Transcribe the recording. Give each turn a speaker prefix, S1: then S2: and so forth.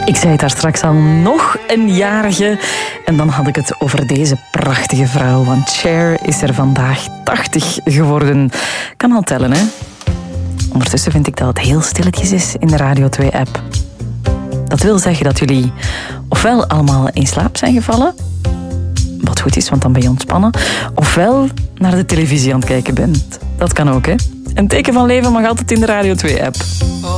S1: Ik zei het daar straks al, nog een jarige. En dan had ik het over deze prachtige vrouw. Want Cher is er vandaag 80 geworden. Kan al tellen, hè? Ondertussen vind ik dat het heel stilletjes is in de Radio 2-app. Dat wil zeggen dat jullie ofwel allemaal in slaap zijn gevallen, wat goed is, want dan ben je ontspannen, ofwel naar de televisie aan het kijken bent. Dat kan ook, hè? Een teken van leven mag altijd in de Radio 2-app.